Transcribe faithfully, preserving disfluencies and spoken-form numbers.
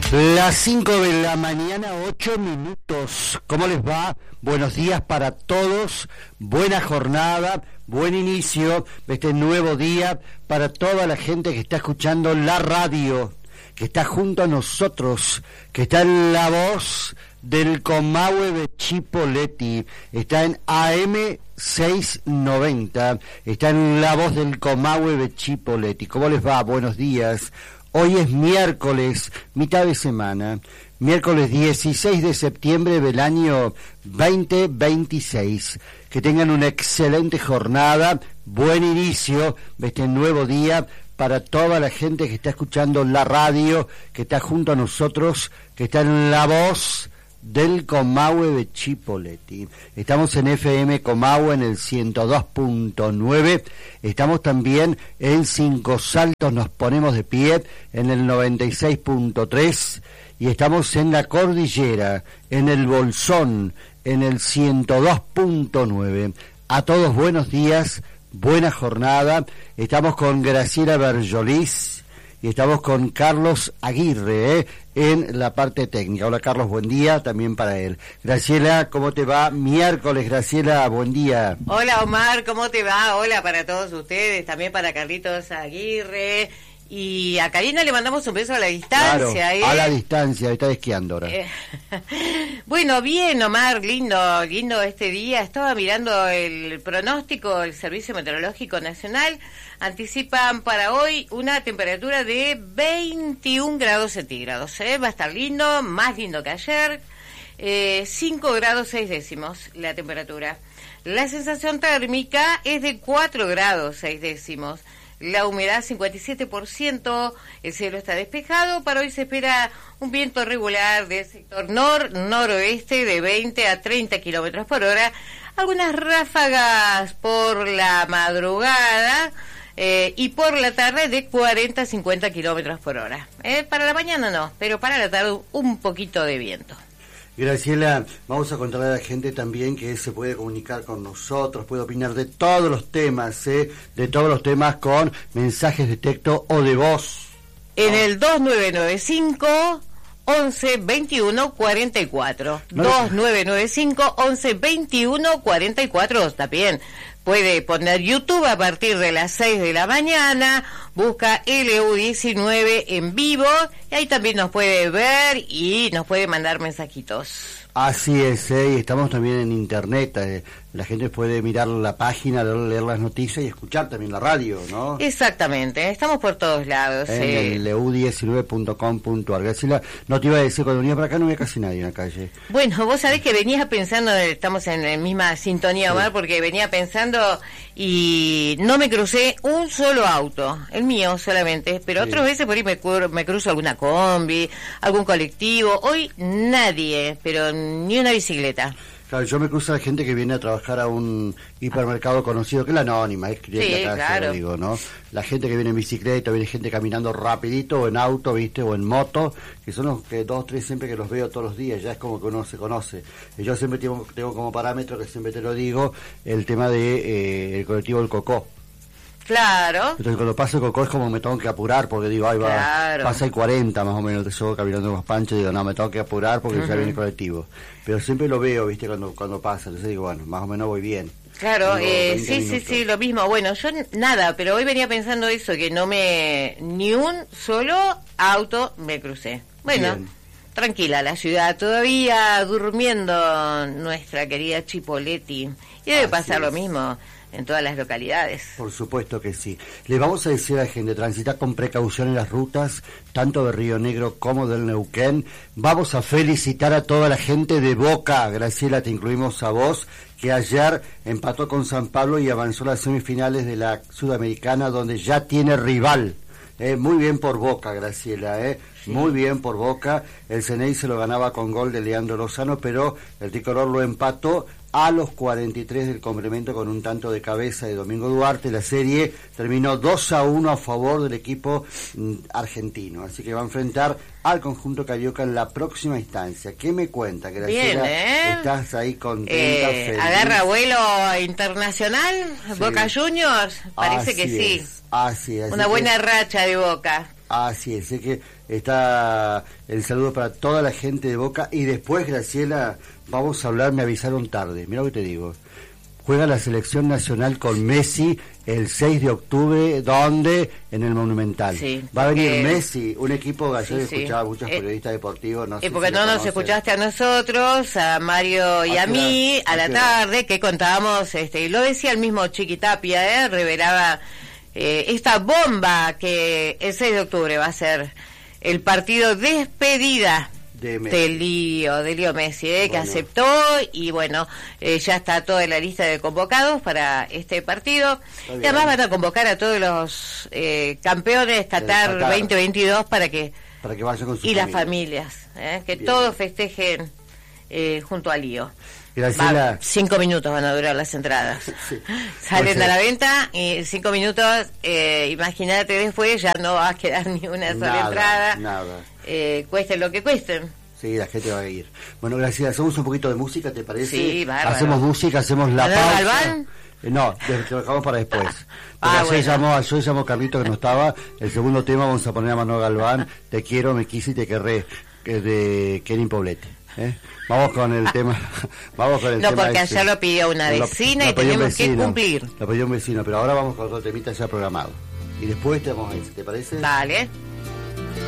Las cinco de la mañana, ocho minutos. ¿Cómo les va? Buenos días para todos, buena jornada, buen inicio de este nuevo día para toda la gente que está escuchando la radio, que está junto a nosotros, que está en la voz del Comahue de Chipoleti, está en A M seiscientos noventa, está en la voz del Comahue de Chipoleti. ¿Cómo les va? Buenos días. Hoy es miércoles, mitad de semana, miércoles dieciséis de septiembre del año veinte veintiséis. Que tengan una excelente jornada, buen inicio de este nuevo día para toda la gente que está escuchando la radio, que está junto a nosotros, que está en la voz del Comahue de Chipoleti. Estamos en F M Comahue en el ciento dos punto nueve, estamos también en Cinco Saltos, nos ponemos de pie en el noventa y seis punto tres y estamos en la Cordillera, en el Bolsón, en el ciento dos punto nueve. A todos buenos días, buena jornada. Estamos con Graciela Berjolis y estamos con Carlos Aguirre, ¿eh? en la parte técnica. Hola Carlos, buen día también para él. Graciela, ¿cómo te va? Miércoles, Graciela, buen día. Hola Omar, ¿cómo te va? Hola para todos ustedes, también para Carlitos Aguirre. Y a Karina le mandamos un beso a la distancia. Claro, ¿eh? a la distancia, está esquiando ahora. Eh, bueno, bien Omar, lindo, lindo este día. Estaba mirando el pronóstico del Servicio Meteorológico Nacional. Anticipan para hoy una temperatura de veintiún grados centígrados. ¿eh? Va a estar lindo, más lindo que ayer. Eh, cinco grados seis décimos la temperatura. La sensación térmica es de cuatro grados seis décimos. La humedad cincuenta y siete por ciento, el cielo está despejado. Para hoy se espera un viento regular del sector nor-noroeste de veinte a treinta kilómetros por hora. Algunas ráfagas por la madrugada eh, y por la tarde de cuarenta a cincuenta kilómetros por hora. Eh, para la mañana no, pero para la tarde un poquito de viento. Graciela, vamos a contarle a la gente también que se puede comunicar con nosotros, puede opinar de todos los temas, ¿eh? de todos los temas con mensajes de texto o de voz. En ¿no? el dos nueve nueve cinco, once, veintiuno, cuarenta y cuatro. No, dos nueve nueve cinco, once, veintiuno, cuarenta y cuatro también. Puede poner YouTube a partir de las seis de la mañana, busca L U diecinueve en vivo, y ahí también nos puede ver y nos puede mandar mensajitos. Así es, ¿eh? Y estamos también en internet, eh, la gente puede mirar la página, leer las noticias y escuchar también la radio, ¿no? Exactamente, estamos por todos lados. En eh. el L U diecinueve punto com punto a r. Graciela, no te iba a decir, cuando venía para acá no había casi nadie en la calle. Bueno, vos sabés que venía pensando, estamos en la misma sintonía, Omar, sí. porque venía pensando y no me crucé un solo auto, el mío solamente, pero sí. otras veces por ahí me, me cruzo alguna combi, algún colectivo. Hoy nadie, pero ni una bicicleta. Claro, yo me cruzo a la gente que viene a trabajar a un hipermercado conocido, que es la Anónima, es cliente sí, acá, claro. lo digo, ¿no? La gente que viene en bicicleta, viene gente caminando rapidito, o en auto, ¿viste? O en moto, que son los que dos, tres siempre que los veo todos los días, ya es como que uno se conoce. Y yo siempre tengo, tengo como parámetro, que siempre te lo digo, el tema de eh, el colectivo El Cocó. Claro. Entonces cuando pasa el Cocó es como me tengo que apurar porque digo, ay va, claro. pasa el cuarenta más o menos, te llevo caminando los panchos y digo, no, me tengo que apurar porque uh-huh. ya viene el colectivo. Pero siempre lo veo, viste, cuando cuando pasa, entonces digo, bueno, más o menos voy bien. Claro, eh, sí, minutos. sí, sí, lo mismo. Bueno, yo nada, pero hoy venía pensando eso, que no me, ni un solo auto me crucé. Bueno, bien. Tranquila la ciudad, todavía durmiendo nuestra querida Chipoleti. Y debe Así pasar es. lo mismo en todas las localidades. Por supuesto que sí. Le vamos a decir a la gente, transitar con precaución en las rutas, tanto de Río Negro como del Neuquén. Vamos a felicitar a toda la gente de Boca, Graciela, te incluimos a vos, que ayer empató con San Pablo y avanzó a las semifinales de la Sudamericana, donde ya tiene rival. Eh, muy bien por Boca, Graciela, eh. Sí. Muy bien por Boca. El C N I se lo ganaba con gol de Leandro Lozano, pero el tricolor lo empató a los cuarenta y tres del complemento con un tanto de cabeza de Domingo Duarte. La serie terminó dos a uno a favor del equipo mm, argentino, así que va a enfrentar al conjunto carioca en la próxima instancia. ¿Qué me cuenta, Graciela? Bien, ¿eh? ¿Estás ahí contenta, eh, feliz? ¿Agarra vuelo internacional? Sí. ¿Boca Juniors? Parece así que sí. Es, así es. Una buena que... racha de Boca. Así es, sé que está el saludo para toda la gente de Boca. Y después, Graciela, vamos a hablar, me avisaron tarde, mira lo que te digo. Juega la selección nacional con Messi el seis de octubre, ¿dónde? En el Monumental. Sí, va a venir porque... Messi, un equipo que ayer sí, escuchaba a sí. muchos eh, periodistas deportivos. No eh, sé porque si no nos conocen. escuchaste a nosotros, a Mario y a, a mí, a la tarde, que contábamos, este, y lo decía el mismo Chiquitapia, ¿eh? revelaba eh, esta bomba que el seis de octubre va a ser el partido despedida de Messi. de Lío, de Lío Messi, eh, bueno. que aceptó, y bueno, eh, ya está toda la lista de convocados para este partido. Y además van a convocar a todos los eh, campeones Qatar, Qatar veinte veintidós para que, para que vayan con sus y familias. las familias, eh, que Bien. todos festejen eh, junto a Lío. Graciela. Va, cinco minutos van a durar las entradas. Sí. Salen Pues, a la venta y cinco minutos, eh, imagínate después, ya no va a quedar ni una sola nada, entrada. Nada. Eh, cueste lo que cuesten. Sí, la gente va a ir. Bueno, gracias. Hacemos un poquito de música, ¿te parece? Sí, bárbaro. Hacemos música, hacemos la ¿Manuel pausa. Galván? Eh, no, lo dejamos para después. Ah, ayer, bueno. llamó, ayer llamó Carlito que no estaba. El segundo tema vamos a poner a Manuel Galván. Te quiero, me quise y te querré. Que de Kerin Poblete. ¿eh? Vamos con el tema. Vamos con el No, tema porque ese. ayer lo pidió una Lo- vecina lo y pidió un tenemos que vecino, cumplir. Lo pidió un vecino, pero ahora vamos con otro temita ya programado. Y después tenemos ese, ¿te parece? Vale.